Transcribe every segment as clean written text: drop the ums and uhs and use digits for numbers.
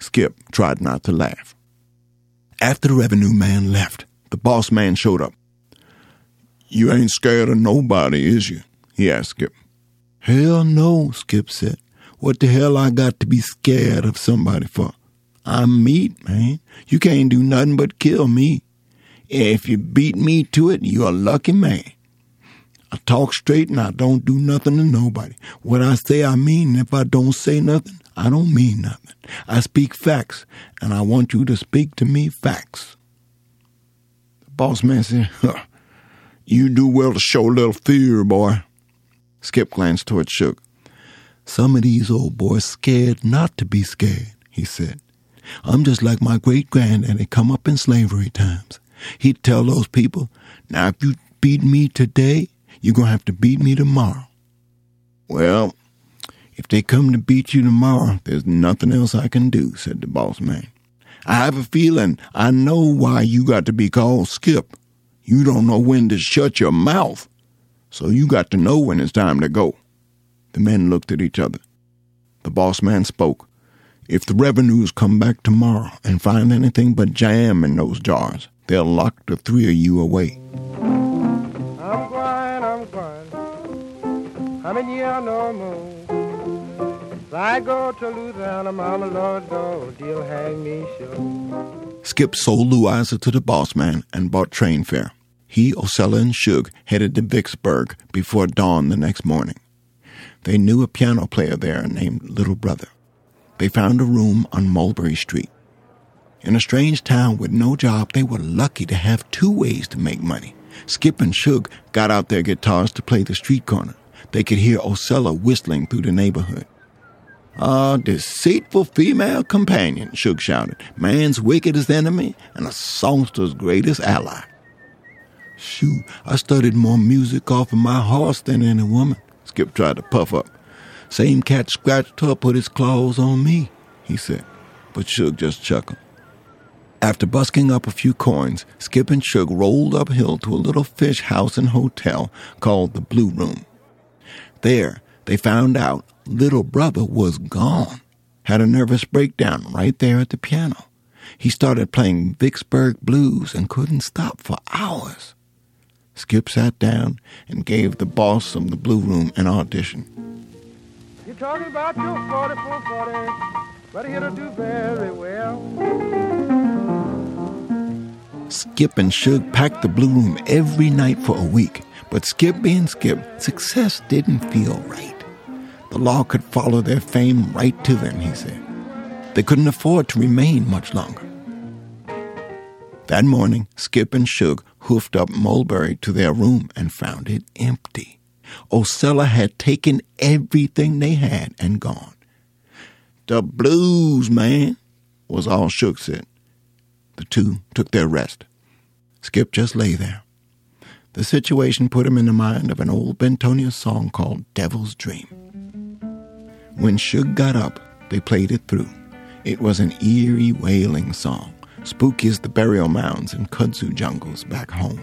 Skip tried not to laugh. After the revenue man left, the boss man showed up. "You ain't scared of nobody, is you?" he asked Skip. "Hell no," Skip said. "What the hell I got to be scared of somebody for? I'm meat, man. You can't do nothing but kill me. If you beat me to it, you're a lucky man. I talk straight and I don't do nothing to nobody. What I say I mean, and if I don't say nothing, I don't mean nothing. I speak facts, and I want you to speak to me facts." The boss man said, "You do well to show a little fear, boy." Skip glanced toward Suge. "Some of these old boys scared not to be scared," he said. "I'm just like my great-granddaddy come up in slavery times. He'd tell those people, 'Now if you beat me today, you're going to have to beat me tomorrow.' Well, if they come to beat you tomorrow, there's nothing else I can do," said the boss man. "I have a feeling I know why you got to be called Skip. You don't know when to shut your mouth, so you got to know when it's time to go." The men looked at each other. The boss man spoke. "If the revenues come back tomorrow and find anything but jam in those jars, they'll lock the three of you away." I'm going. I'm in here no more. I go to Louisiana, Mama Lord, oh, they'll hang me sure. Skip sold Louisa to the boss man and bought train fare. He, Osella, and Suge headed to Vicksburg before dawn the next morning. They knew a piano player there named Little Brother. They found a room on Mulberry Street. In a strange town with no job, they were lucky to have two ways to make money. Skip and Suge got out their guitars to play the street corner. They could hear Osella whistling through the neighborhood. "Ah, deceitful female companion," Suge shouted. "Man's wickedest enemy and a songster's greatest ally." "Shoot, I studied more music off of my horse than any woman," Skip tried to puff up. "Same cat scratched her, put his claws on me," he said. But Suge just chuckled. After busking up a few coins, Skip and Suge rolled uphill to a little fish house and hotel called the Blue Room. There, they found out Little Brother was gone. Had a nervous breakdown right there at the piano. He started playing Vicksburg blues and couldn't stop for hours. Skip sat down and gave the boss of the Blue Room an audition. You're talking about your 4440, but it'll do very well. Skip and Suge packed the Blue Room every night for a week, but Skip being Skip, success didn't feel right. The law could follow their fame right to them, he said. They couldn't afford to remain much longer. That morning, Skip and Suge hoofed up Mulberry to their room and found it empty. Osella had taken everything they had and gone. "The blues, man," was all Suge said. The two took their rest. Skip just lay there. The situation put him in the mind of an old Bentonia song called Devil's Dream. When Suge got up, they played it through. It was an eerie, wailing song, spooky as the burial mounds and kudzu jungles back home.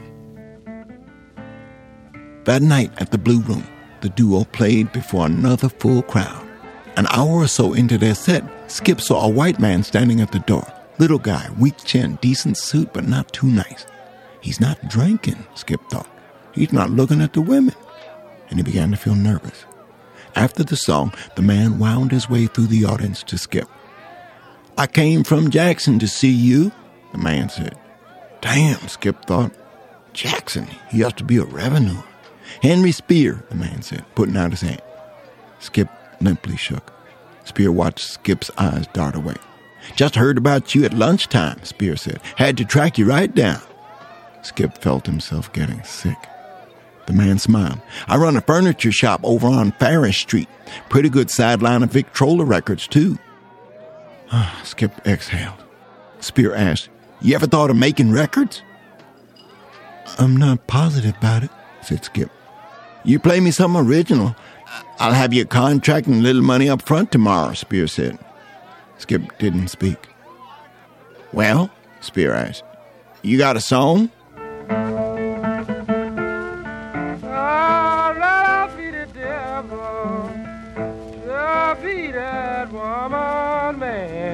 That night at the Blue Room, the duo played before another full crowd. An hour or so into their set, Skip saw a white man standing at the door. Little guy, weak chin, decent suit, but not too nice. He's not drinking, Skip thought. He's not looking at the women. And he began to feel nervous. After the song, the man wound his way through the audience to Skip. "I came from Jackson to see you," the man said. Damn, Skip thought. Jackson, he ought to be a revenue. "Henry Spear," the man said, putting out his hand. Skip limply shook. Spear watched Skip's eyes dart away. "Just heard about you at lunchtime," Spear said. "Had to track you right down." Skip felt himself getting sick. The man smiled. "I run a furniture shop over on Farish Street. Pretty good sideline of Victrola records, too." Skip exhaled. Spear asked, "You ever thought of making records?" "I'm not positive about it," said Skip. "You play me some original. I'll have you a contract and a little money up front tomorrow," Spear said. Skip didn't speak. "Well," Spear asked, "you got a song?"